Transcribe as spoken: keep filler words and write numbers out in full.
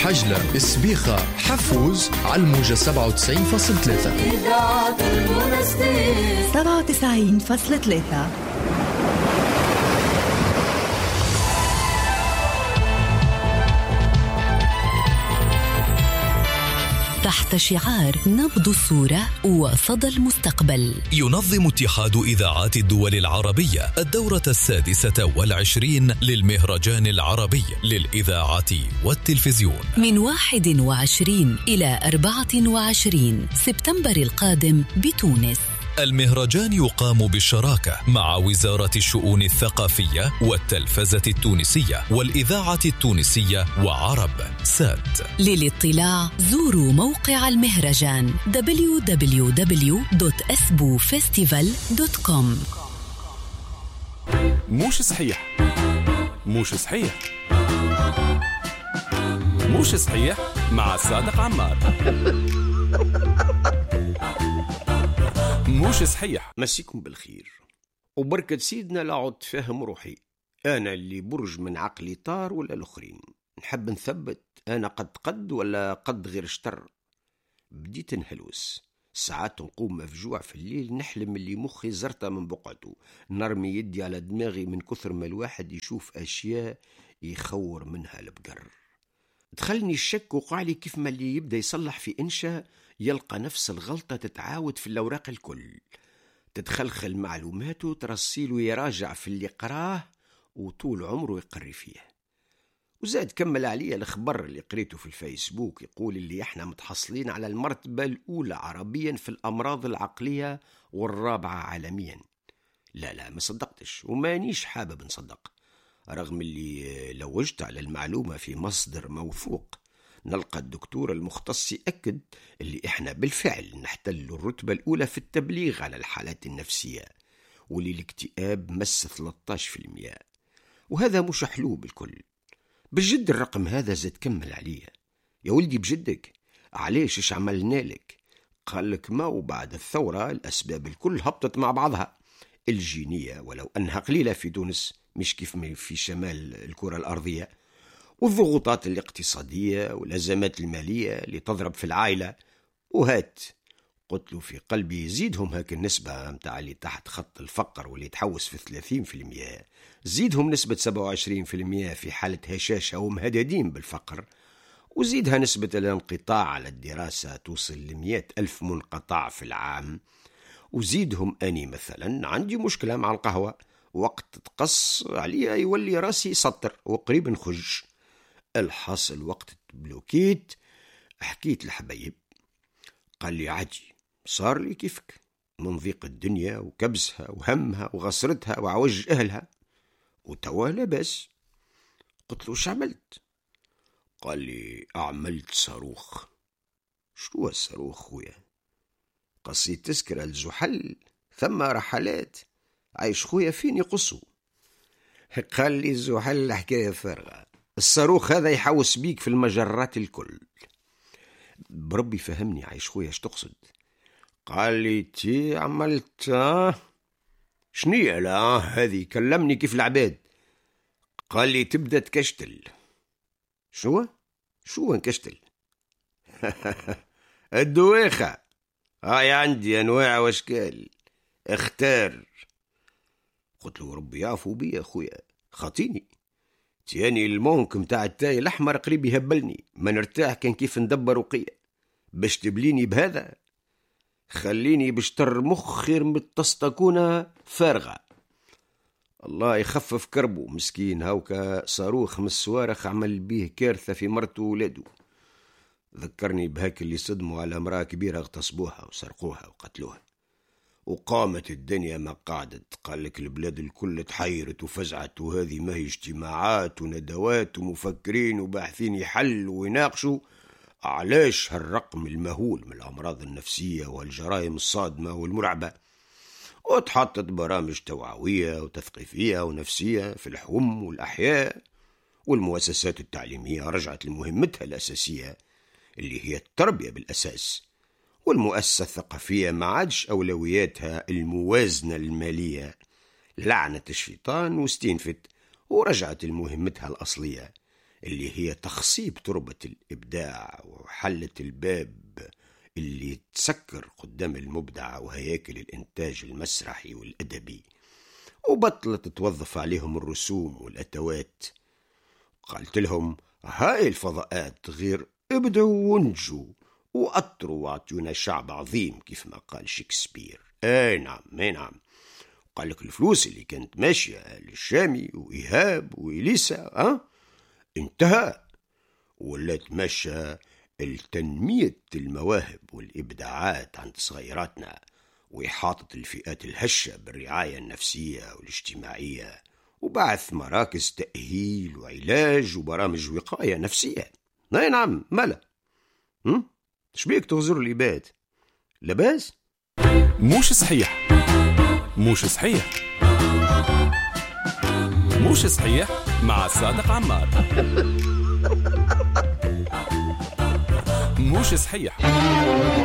حجلة، سبيخة، حفوز، على الموجة سبعة وتسعين فاصلة ثلاثة. إذاعة المنستير سبعة وتسعين فاصلة ثلاثة. تحت شعار نبض الصورة وصدى المستقبل، ينظم اتحاد إذاعات الدول العربية الدورة السادسة والعشرين للمهرجان العربي للإذاعة والتلفزيون من واحد وعشرين إلى أربعة وعشرين سبتمبر القادم بتونس. المهرجان يقام بالشراكة مع وزارة الشؤون الثقافية والتلفزة التونسية والإذاعة التونسية وعرب سات. للاطلاع زوروا موقع المهرجان دبليو دبليو دبليو دوت اسبو فيستيفال دوت كوم. موش صحيح موش صحيح موش صحيح مع صادق عمار. موش صحيح. مسيكم بالخير وبركة سيدنا لا عد فاهم روحي. أنا اللي برج من عقلي طار ولا الأخرين، نحب نثبت أنا قد قد ولا قد غير شتر. بديت نهلوس ساعات نقوم مفجوع في الليل، نحلم اللي مخي زرطة من بقعته، نرمي يدي على دماغي من كثر ما الواحد يشوف أشياء يخور منها البقر. دخلني الشك وقعلي كيف ما اللي يبدأ يصلح في إنشاء يلقى نفس الغلطة تتعاود في الأوراق الكل، تتخلخل معلوماته، ترسيله يراجع في اللي قراه وطول عمره يقري فيه. وزاد كمل عليا الخبر اللي قريته في الفيسبوك يقول اللي احنا متحصلين على المرتبة الأولى عربيا في الأمراض العقلية والرابعة عالميا. لا لا ما صدقتش ومانيش حابب نصدق، رغم اللي لوجت على المعلومة في مصدر موثوق نلقى الدكتور المختص يأكد اللي احنا بالفعل نحتل الرتبة الأولى في التبليغ على الحالات النفسية، واللي الاكتئاب مس ثلاثة عشر بالمئة. وهذا مش حلو بالكل بجد. الرقم هذا زاد كمل عليه، يا ولدي بجدك علاش ايش عملنا لك؟ قال لك ما وبعد الثورة الأسباب الكل هبطت مع بعضها، الجينية ولو أنها قليلة في تونس مش كيف في شمال الكرة الأرضية، والضغوطات الاقتصادية والأزمات المالية اللي تضرب في العائلة. وهات قلت له في قلبي زيدهم هاك النسبة متاع اللي تحت خط الفقر واللي تحوس في ثلاثين بالمئة، زيدهم نسبة سبعة وعشرين بالمئة في حالة هشاشة ومهددين بالفقر، وزيدها نسبة الانقطاع على الدراسة توصل لمئة ألف منقطع في العام، وزيدهم أني مثلا عندي مشكلة مع القهوة، وقت تقص عليها يولي راسي سطر وقريب نخج. الحاصل وقت بلوكيت حكيت لحبيب قال لي عادي صار لي كيفك من ضيق الدنيا وكبسها وهمها وغسرتها وعوج أهلها وتوا لا بس. قلت له وش عملت؟ قال لي أعملت صاروخ. شو هو الصاروخ خويا؟ قصيت تذكرة الزحل ثم رحلات عايش خويا فين يقصوا. قال لي الزحل حكاية فارغة، الصاروخ هذا يحوس بيك في المجرات الكل. بربي فهمني عايش خويا اش تقصد؟ قال لي تي عملت اه شنية لا هذه كلمني كيف العباد. قال لي تبدأ تكشتل. شو شو نكشتل؟ الدويخة هاي عندي انواع واشكال اختار. قلت له ربي يعفو بي يا خويا خاطيني، تياني المونك متاع التاي الأحمر قريب يهبلني، ما نرتاح كان كيف ندبر وقية باش تبليني بهذا. خليني بشتر مخ خير من التستكونة فارغة. الله يخفف كربه مسكين، هاوكا صاروخ من الصوارخ عمل بيه كارثة في مرته وولاده. ذكرني بهاك اللي صدموا على امرأة كبيرة اغتصبوها وسرقوها وقتلوها، وقامت الدنيا ما قعدت. قال لك البلاد الكل تحيرت وفزعت، وهذه ما هي اجتماعات وندوات ومفكرين وباحثين يحلوا ويناقشوا علاش هالرقم المهول من الأمراض النفسية والجرائم الصادمة والمرعبة. وتحطت برامج توعوية وتثقيفية ونفسية في الحوم والأحياء، والمؤسسات التعليمية رجعت لمهمتها الأساسية اللي هي التربية بالأساس، والمؤسسة الثقافية ما عادش أولوياتها الموازنة المالية. لعنة الشيطان واستنفت ورجعت لمهمتها الأصلية اللي هي تخصيب تربة الإبداع وحلت الباب اللي تسكر قدام المبدع وهياكل الإنتاج المسرحي والأدبي، وبطلت توظف عليهم الرسوم والأتوات. قالت لهم هاي الفضاءات غير ابدعوا وانجوا وأطروا واعطونا شعب عظيم كيف ما قال شكسبير. اي نعم اي نعم. قال لك الفلوس اللي كانت ماشية للشامي وإيهاب وإليسا أه؟ انتهى، ولا تمشى التنمية المواهب والإبداعات عند صغيراتنا وإحاطة الفئات الهشة بالرعاية النفسية والاجتماعية وبعث مراكز تأهيل وعلاج وبرامج وقاية نفسية. اي نعم مالا شبيك تغزر الإباد لباس؟ موش صحيح موش صحيح موش صحيح مع صادق عمار. موش صحيح.